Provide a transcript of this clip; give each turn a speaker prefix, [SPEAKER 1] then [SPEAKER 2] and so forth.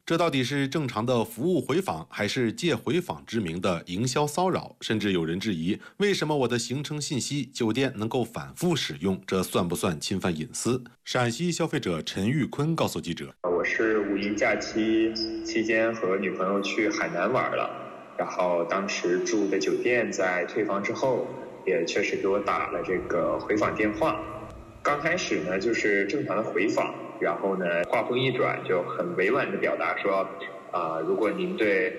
[SPEAKER 1] 这到底是正常的服务回访，还是借回访之名的营销骚扰？甚至有人质疑，为什么我的行程信息酒店能够反复使用？这算不算侵犯隐私？陕西消费者陈玉坤告诉记者：“
[SPEAKER 2] 我是五一假期期间和女朋友去海南玩了，然后当时住的酒店在退房之后，也确实给我打了这个回访电话。刚开始呢，就是正常的回访。”然后呢，话锋一转，就很委婉地表达说，如果您对